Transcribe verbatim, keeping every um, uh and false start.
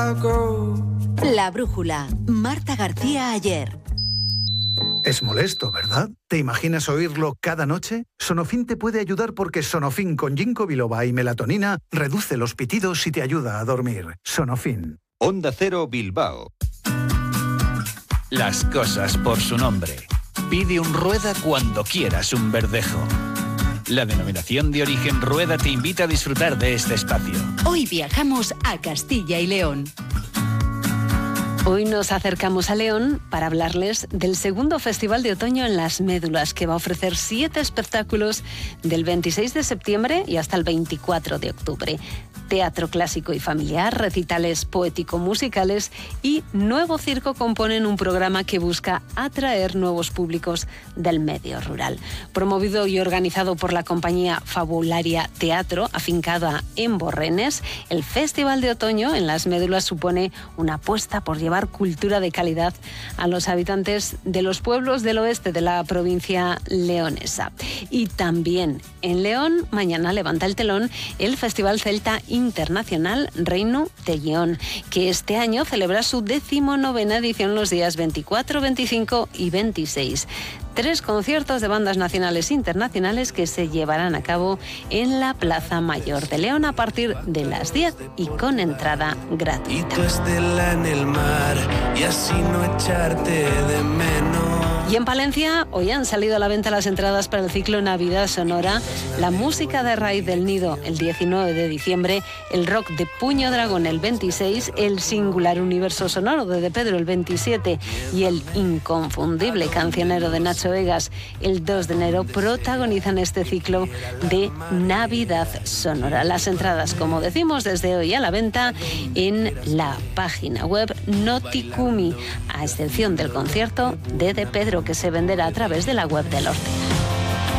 La Brújula, Marta García Ayer. Es molesto, ¿verdad? ¿Te imaginas oírlo cada noche? Sonofin te puede ayudar porque Sonofin con ginkgo biloba y melatonina reduce los pitidos y te ayuda a dormir. Sonofin. Onda Cero Bilbao. Las cosas por su nombre. Pide un Rueda cuando quieras un Verdejo. La denominación de origen Rueda te invita a disfrutar de este espacio. Hoy viajamos a Castilla y León. Hoy nos acercamos a León para hablarles del segundo Festival de Otoño en Las Médulas, que va a ofrecer siete espectáculos del veintiséis de septiembre y hasta el veinticuatro de octubre. Teatro clásico y familiar, recitales poético-musicales y Nuevo Circo componen un programa que busca atraer nuevos públicos del medio rural. Promovido y organizado por la compañía Fabularia Teatro, afincada en Borrenes, el Festival de Otoño en Las Médulas supone una apuesta por llevar cultura de calidad a los habitantes de los pueblos del oeste de la provincia leonesa. Y también en León, mañana levanta el telón el Festival Celta Internacional Reino de León, que este año celebra su decimonovena edición los días veinticuatro, veinticinco y veintiséis. Tres conciertos de bandas nacionales e internacionales que se llevarán a cabo en la Plaza Mayor de León a partir de las diez y con entrada gratuita. Y tú estela en el mar y así no echarte de menos. Y en Palencia hoy han salido a la venta las entradas para el ciclo Navidad Sonora, la música de Raíz del Nido el diecinueve de diciembre, el rock de Puño Dragón el veintiséis, el singular universo sonoro de De Pedro el veintisiete y el inconfundible cancionero de Nacho Vegas el dos de enero protagonizan este ciclo de Navidad Sonora. Las entradas, como decimos, desde hoy a la venta en la página web Noticumi, a excepción del concierto de De Pedro, que se venderá a través de la web del Orte.